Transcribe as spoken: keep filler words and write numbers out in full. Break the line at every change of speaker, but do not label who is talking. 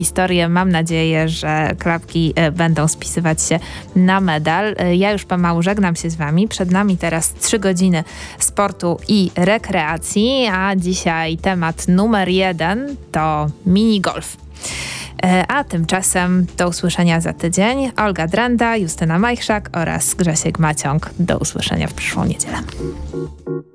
historię. Mam nadzieję, że klapki będą spisywać się na medal. Ja już pomału żegnam się z wami. Przed nami teraz trzy godziny sportu i rekreacji, a dzisiaj temat numer jeden to minigolf. A tymczasem do usłyszenia za tydzień. Olga Drenda, Justyna Majchrzak oraz Grzesiek Maciąg. Do usłyszenia w przyszłą niedzielę.